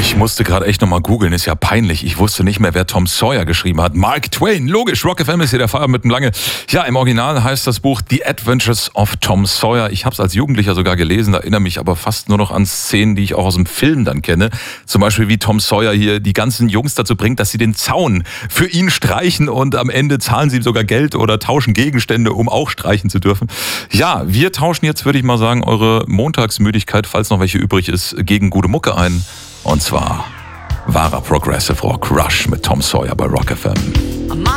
Ich musste gerade echt nochmal googeln, ist ja peinlich. Ich wusste nicht mehr, wer Tom Sawyer geschrieben hat. Mark Twain, logisch, Rock FM ist hier der Fahrer mit dem Lange. Ja, im Original heißt das Buch The Adventures of Tom Sawyer. Ich habe es als Jugendlicher sogar gelesen, erinnere mich aber fast nur noch an Szenen, die ich auch aus dem Film dann kenne. Zum Beispiel, wie Tom Sawyer hier die ganzen Jungs dazu bringt, dass sie den Zaun für ihn streichen und am Ende zahlen sie ihm sogar Geld oder tauschen Gegenstände, um auch streichen zu dürfen. Ja, wir tauschen jetzt, würde ich mal sagen, eure Montagsmüdigkeit, falls noch welche übrig ist, gegen gute Mucke ein. Und zwar wahrer Progressive Rock, Rush mit Tom Sawyer bei Rock FM.